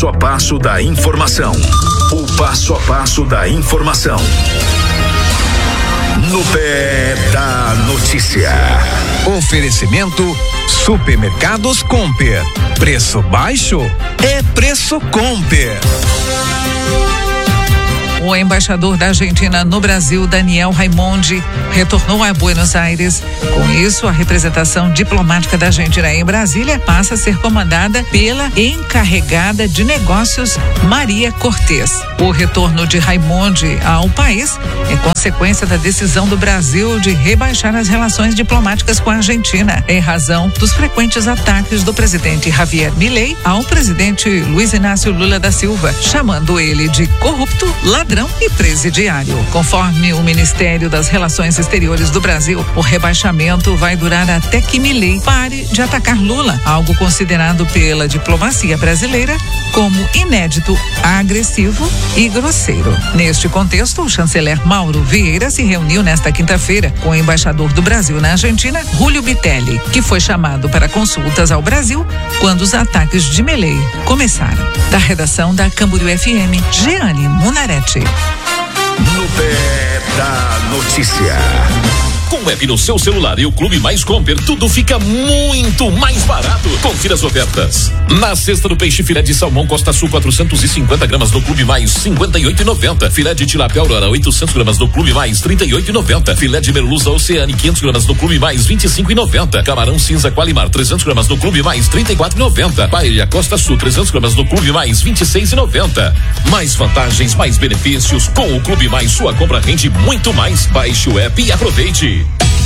passo a passo da informação. O passo a passo da informação. No pé da notícia. Oferecimento Supermercados Comper. Preço baixo é preço Comper. O embaixador da Argentina no Brasil, Daniel Raimondi, retornou a Buenos Aires. Com isso, a representação diplomática da Argentina em Brasília passa a ser comandada pela encarregada de negócios, Maria Cortés. O retorno de Raimondi ao país é consequência da decisão do Brasil de rebaixar as relações diplomáticas com a Argentina, em razão dos frequentes ataques do presidente Javier Milei ao presidente Luiz Inácio Lula da Silva, chamando ele de corrupto, ladrão e presidiário. Conforme o Ministério das Relações Exteriores do Brasil, o rebaixamento vai durar até que Milei pare de atacar Lula, algo considerado pela diplomacia brasileira como inédito, agressivo e grosseiro. Neste contexto, o chanceler Mauro Vieira se reuniu nesta quinta-feira com o embaixador do Brasil na Argentina, Julio Bitelli, que foi chamado para consultas ao Brasil quando os ataques de Milei começaram. Da redação da Camboriú FM, Jeane Munarete. No pé da notícia. Com o app no seu celular e o Clube Mais Comper, tudo fica muito mais barato. Confira as ofertas. Na cesta do peixe, filé de salmão Costa Sul 450 gramas no Clube Mais 58,90. Filé de tilápia Aurora 800 gramas no Clube Mais 38,90. Filé de merluza Oceane 500 gramas no Clube Mais 25,90. Camarão cinza Qualimar 300 gramas no Clube Mais 34,90. Paella Costa Sul 300 gramas no Clube Mais 26,90. Mais vantagens, mais benefícios. Com o Clube Mais, sua compra rende muito mais. Baixe o app e aproveite.